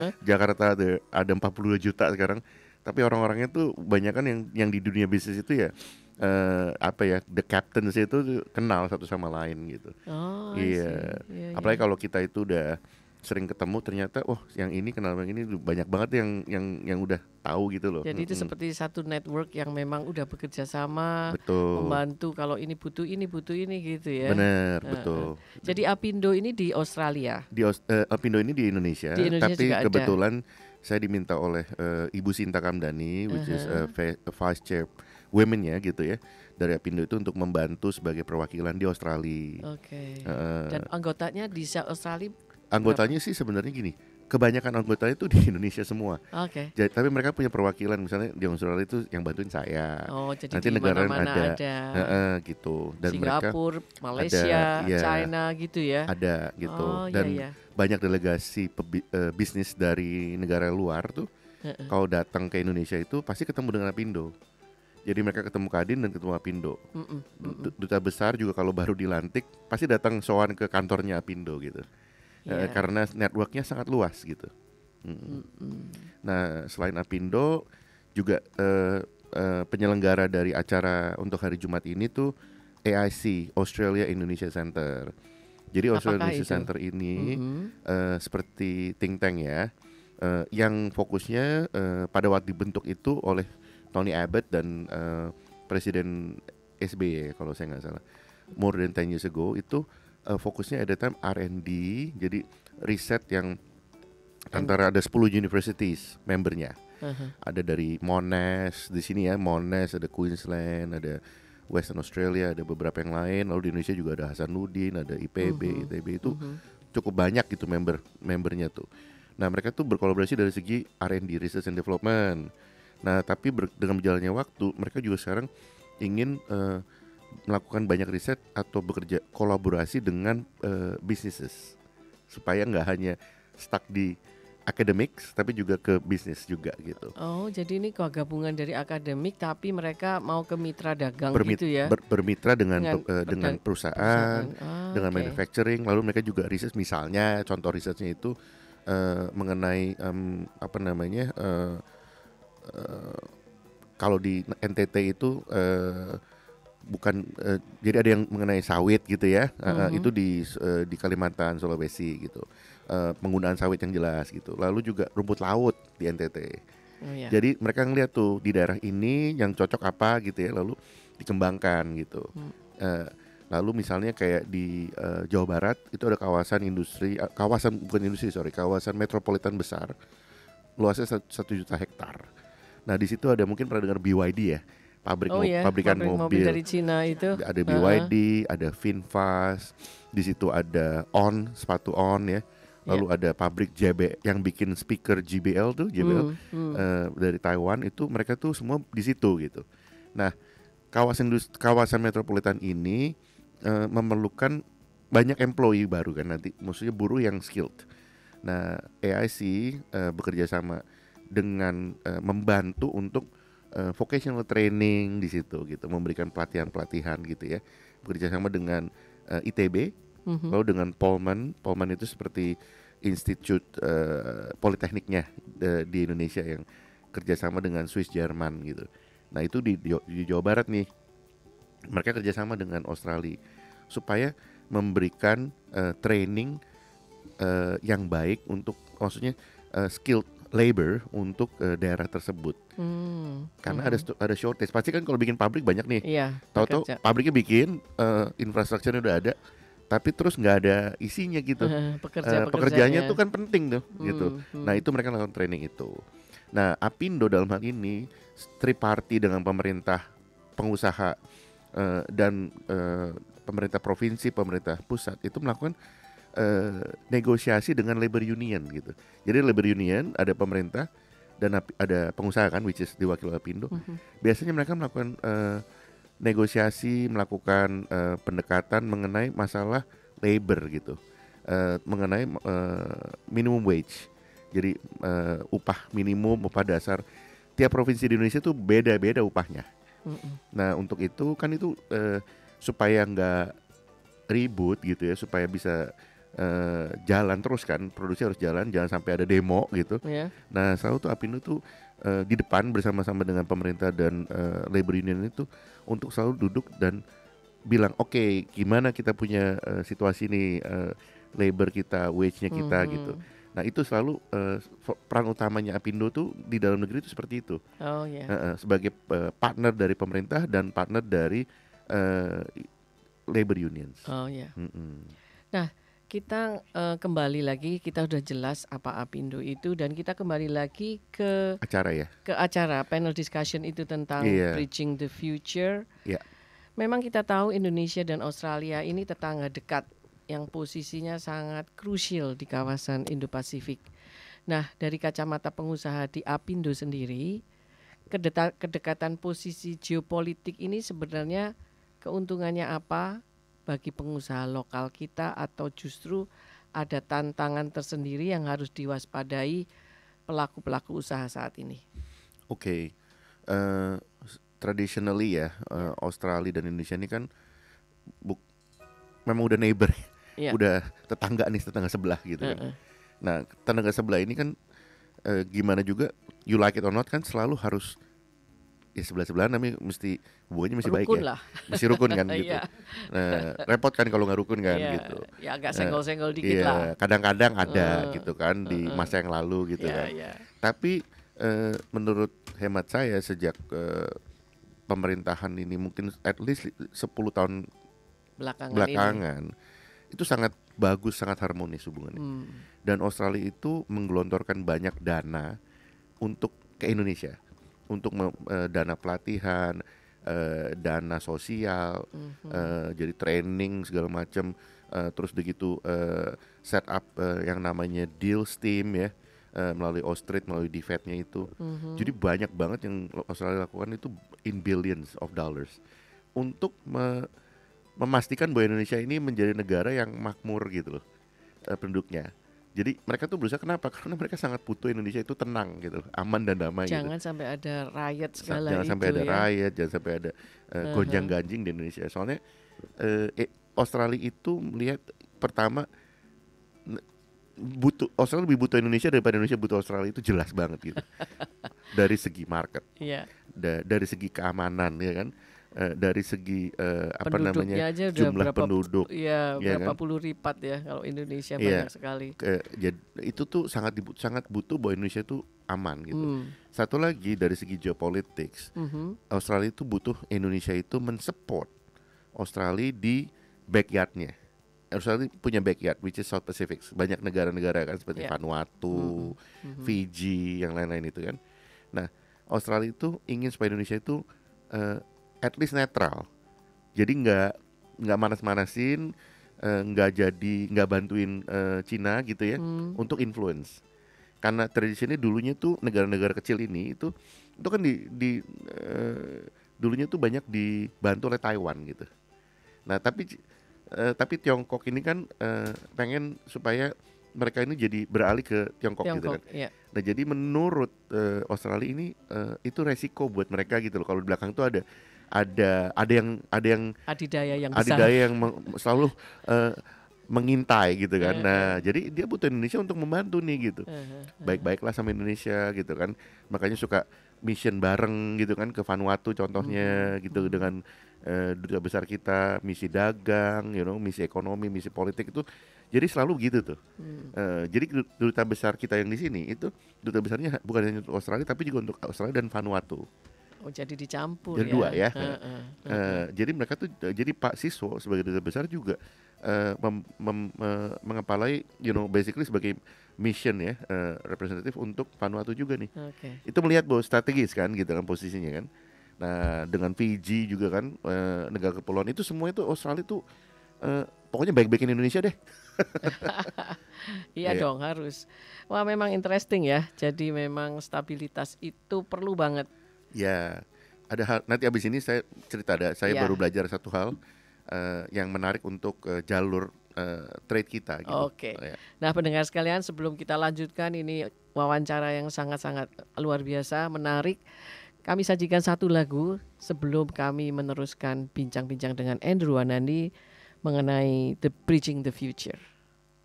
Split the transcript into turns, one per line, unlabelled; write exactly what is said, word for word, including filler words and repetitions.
Jakarta ada ada empat puluh dua juta sekarang, tapi orang-orangnya tuh banyak kan yang yang di dunia bisnis itu ya eh, apa ya, the captains itu tuh kenal satu sama lain gitu.
Oh, I see.
Iya,
Iya, iya.
apalagi kalau kita itu udah sering ketemu ternyata, oh yang ini kenal yang ini, banyak banget yang yang yang udah tahu gitu loh.
Jadi itu
Mm-mm.
seperti satu network yang memang udah bekerja sama,
Betul,
membantu kalau ini butuh ini, butuh ini gitu ya.
bener,
Heeh.
betul.
Jadi Apindo ini di Australia,
Di Aus- eh, Apindo ini di
di
Indonesia,
Indonesia
tapi
juga ada.
kebetulan saya diminta oleh eh, Ibu Sinta Kamdani, which is eh,
Aha,
va- vice chair women ya gitu ya, dari Apindo itu untuk membantu sebagai perwakilan di Australia.
oke.
Eh,
Dan anggotanya di Sa- Australia berapa?
Anggotanya sih sebenarnya gini, kebanyakan anggotanya itu di Indonesia semua.
Oke.
Jadi, tapi mereka punya perwakilan, misalnya di Australia itu yang bantuin saya.
Oh, jadi
Nanti
di
negara lain
mana-mana
ada,
ada.
heeh, gitu. Dan mereka
Singapura,
ada,
Malaysia,
ya
China gitu ya.
ada
Oh,
gitu.
iya
Dan
ya.
banyak delegasi pebi- eh, bisnis dari negara luar tuh,
Heeh.
kalau datang ke Indonesia itu pasti ketemu dengan Apindo. Jadi mereka ketemu Kadin dan ketemu Apindo.
Mm-mm, mm-mm.
Du- Duta besar juga kalau baru dilantik pasti datang sowan ke kantornya Apindo gitu. Eh,
Iya.
karena networknya sangat luas gitu. Mm.
Mm-mm.
Nah, selain Apindo juga eh, eh, penyelenggara dari acara untuk hari Jumat ini tuh A I C, Australia Indonesia Center. Jadi Australia
Apakah
Indonesia
itu?
Center ini
Mhm.
eh, seperti think tank ya, eh, yang fokusnya eh, pada waktu dibentuk itu oleh Tony Abbott dan eh, Presiden S B Y kalau saya nggak salah, more than ten years ago itu eh, fokusnya ada time R and D, jadi riset yang
And-
antara ada sepuluh universities membernya.
Aha.
Ada dari Monash di sini ya, Monash, ada Queensland, ada Western Australia, ada beberapa yang lain. Lalu di Indonesia juga ada Hasanuddin, ada I P B,
Mhm.
I T B, itu
Mhm.
cukup banyak gitu member membernya tuh. Nah, mereka tuh berkolaborasi dari segi R and D, Research and Development. Nah, tapi ber- dengan berjalannya waktu, mereka juga sekarang ingin eh, melakukan banyak riset atau bekerja kolaborasi dengan eh, businesses, supaya nggak hanya stuck di academics tapi juga ke bisnis juga gitu.
Oh, jadi ini gabungan dari akademik tapi mereka mau ke mitra dagang
Bermit-
gitu ya.
ber- bermitra dengan
Dengan
pe- eh, dengan
pedang-
perusahaan,
Ah,
dengan
oke.
manufacturing, lalu mereka juga riset, misalnya contoh risetnya itu eh, mengenai em, apa namanya eh, eh, kalau di N T T itu eh, bukan eh, jadi ada yang mengenai sawit gitu ya, eh, eh,
Mhm.
itu di eh, di Kalimantan, Sulawesi gitu. Eh, penggunaan sawit yang jelas gitu. Lalu juga rumput laut di N T T.
Oh ya.
Jadi mereka ngeliat tuh di daerah ini yang cocok apa gitu ya, lalu dikembangkan gitu.
Hmm.
Eh, lalu misalnya kayak di eh, Jawa Barat itu ada kawasan industri, eh, kawasan bukan industri sorry, kawasan metropolitan besar, luasnya satu, satu juta hektar. Nah di situ ada, mungkin pernah dengar B Y D ya, pabrik
Oh
mo-
ya,
pabrikan
pabrik mobil
mobil.
dari Cina itu.
Ada B Y
Heeh.
D, ada Finfast, di situ ada On, sepatu On ya. Lalu ada pabrik J B yang bikin speaker J B L tuh, J B L
Hmm, hmm.
eh, dari Taiwan, itu mereka tuh semua di situ gitu. Nah, kawasan indus- kawasan metropolitan ini eh, memerlukan banyak employee baru kan nanti, maksudnya buruh yang skilled. Nah, A I C eh, bekerja sama dengan eh, membantu untuk eh, vocational training di situ gitu, memberikan pelatihan-pelatihan gitu ya. Bekerja sama dengan eh, I T B,
Mhm.
lalu dengan Polman. Polman itu seperti institut eh, politekniknya eh, di Indonesia yang kerjasama dengan Swiss Jerman gitu. Nah itu di, di, di Jawa Barat nih, mereka kerjasama dengan Australia supaya memberikan eh, training eh, yang baik untuk, maksudnya eh, skilled labor untuk eh, daerah tersebut.
Hmm,
Karena
mhm.
ada stu- ada shortage. Pasti kan kalau bikin pabrik banyak nih.
Iya,
Tahu-tahu
bekerja.
pabriknya bikin, eh, infrastrukturnya udah ada, tapi terus nggak ada isinya gitu.
Heeh,
Eh,
pekerja
pekerjaannya tuh kan penting tuh gitu.
Hmm,
Nah
hmm.
itu mereka lakukan training itu. Nah Apindo dalam hal ini triparty dengan pemerintah, pengusaha eh, dan eh, pemerintah provinsi, pemerintah pusat itu melakukan eh, negosiasi dengan labor union gitu. Jadi labor union ada pemerintah dan ap- ada pengusaha kan, which is diwakili oleh Apindo.
Mhm.
Biasanya mereka melakukan eh, negosiasi, melakukan eh, pendekatan mengenai masalah labor gitu, eh, mengenai eh, minimum wage. Jadi eh, upah minimum, upah dasar. Tiap provinsi di Indonesia tuh beda-beda upahnya.
Mm-mm.
Nah untuk itu kan itu eh, supaya nggak ribut gitu ya, supaya bisa uh, jalan terus kan, produksi harus jalan, jangan sampai ada demo gitu.
Yeah.
Nah selalu tuh Apindo tuh uh, di depan bersama-sama dengan pemerintah dan uh, labor union itu untuk selalu duduk dan bilang oke okay, gimana kita punya uh, situasi nih uh, labor kita, wage-nya kita mm-hmm. gitu. Nah itu selalu uh, peran utamanya Apindo tuh di dalam negeri itu seperti itu.
Oh yeah.
uh, uh, sebagai uh, partner dari pemerintah dan partner dari uh, labor unions.
Oh ya. Yeah.
Mm-mm.
Nah kita uh, kembali lagi, kita udah jelas apa Apindo itu dan kita kembali lagi ke
acara ya.
Ke acara panel discussion itu tentang yeah. Bridging the Future.
Yeah.
Memang kita tahu Indonesia dan Australia ini tetangga dekat yang posisinya sangat krusial di kawasan Indo-Pasifik. Nah, dari kacamata pengusaha di Apindo sendiri, kedeta- kedekatan posisi geopolitik ini sebenarnya keuntungannya apa bagi pengusaha lokal kita atau justru ada tantangan tersendiri yang harus diwaspadai pelaku-pelaku usaha saat ini?
Oke, okay. uh, traditionally ya uh, Australia dan Indonesia ini kan bu- memang udah neighbor. Yeah. Udah tetangga nih, tetangga sebelah gitu kan. Uh-uh. Nah tetangga sebelah ini kan uh, gimana juga you like it or not kan selalu harus ya sebelah-sebelah namanya mesti hubungannya mesti
rukun
baik ya
lah.
Mesti rukun kan gitu. Nah repot kan kalau nggak rukun kan yeah. gitu.
Ya agak senggol-senggol dikit
yeah,
lah.
Kadang-kadang ada uh, gitu kan uh, di
uh,
masa yang lalu gitu
yeah,
kan
yeah.
Tapi uh, menurut hemat saya sejak uh, pemerintahan ini mungkin at least sepuluh tahun
belakangan,
belakangan itu sangat bagus, sangat harmonis hubungannya. Hmm. Dan Australia itu menggelontorkan banyak dana untuk ke Indonesia, untuk me, uh, dana pelatihan, uh, dana sosial, mm-hmm. uh, jadi training segala macam, uh, terus begitu uh, set up uh, yang namanya deals team ya, uh, melalui Austrade, melalui D F A T-nya itu. Mm-hmm. Jadi banyak banget yang Australia lakukan itu in billions of dollars untuk me- memastikan bahwa Indonesia ini menjadi negara yang makmur gitu loh uh, penduduknya. Jadi mereka tuh berusaha, kenapa? Karena mereka sangat butuh Indonesia itu tenang gitu, aman dan damai.
Jangan
gitu.
sampai ada riot segala
jangan
itu
sampai ada
ya.
riot, jangan sampai ada uh, uh-huh. gonjang-ganjing di Indonesia. Soalnya uh, eh, Australia itu melihat pertama butuh Australia lebih butuh Indonesia daripada Indonesia butuh Australia, itu jelas banget gitu. Dari segi market,
yeah.
da- dari segi keamanan ya kan. Uh, dari segi uh, apa
penduduknya
namanya
aja
jumlah
berapa,
penduduk
ya,
ya
berapa
kan?
puluh lipat ya kalau Indonesia
ya,
banyak sekali.
Ke, jadi, itu tuh sangat dibu- sangat butuh bahwa Indonesia tuh aman gitu. Hmm. Satu lagi dari segi geopolitics, mm-hmm. Australia itu butuh Indonesia itu mensupport Australia di backyardnya. Australia punya backyard which is South Pacific, banyak negara-negara kan seperti yeah. Vanuatu, mm-hmm. Fiji, yang lain-lain itu kan. Nah Australia itu ingin supaya Indonesia itu uh, at least netral, jadi nggak nggak manas-manasin, nggak uh, jadi nggak bantuin uh, Cina gitu ya hmm. untuk influence, karena tradisinya dulunya tuh negara-negara kecil ini itu itu kan di, di uh, dulunya tuh banyak dibantu oleh Taiwan gitu. Nah tapi uh, tapi Tiongkok ini kan uh, pengen supaya mereka ini jadi beralih ke Tiongkok,
Tiongkok
gitu kan.
Iya.
Nah jadi menurut uh, Australia ini uh, itu resiko buat mereka gitu loh. Kalau di belakang tuh ada ada ada yang ada yang
adidaya yang besar,
adidaya yang meng, selalu uh, mengintai gitu kan. Nah jadi dia butuh Indonesia untuk membantu nih gitu. Baik-baiklah sama Indonesia gitu kan. Makanya suka mission bareng gitu kan ke Vanuatu contohnya, mm-hmm. gitu dengan uh, duta besar kita, misi dagang, you know, misi ekonomi, misi politik itu. Jadi selalu gitu tuh. Hmm. Uh, jadi duta besar kita yang di sini itu duta besarnya bukan hanya untuk Australia tapi juga untuk Australia dan Vanuatu.
Oh jadi dicampur
jadi
ya.
dua ya.
Uh, uh, uh, uh.
Uh, jadi mereka tuh jadi Pak Siswo sebagai duta besar juga uh, mem, mem, uh, mengepalai, you know, basically sebagai mission ya, uh, representatif untuk Vanuatu juga nih.
Okay.
Itu melihat bahwa strategis kan gitu kan posisinya kan. Nah dengan Fiji juga kan uh, negara kepulauan itu semua itu Australia tuh uh, pokoknya baik-baikin Indonesia deh.
Iya yeah. dong harus. Wah memang interesting ya. Jadi memang stabilitas itu perlu banget.
Ya, ada hal nanti abis ini saya cerita ada saya yeah. baru belajar satu hal uh, yang menarik untuk uh, jalur uh, trade kita. Gitu.
Oke. Okay.
Oh, ya.
Nah pendengar sekalian sebelum kita lanjutkan ini wawancara yang sangat-sangat luar biasa menarik. Kami sajikan satu lagu sebelum kami meneruskan bincang-bincang dengan Andrew Anandi mengenai The Bridging the Future.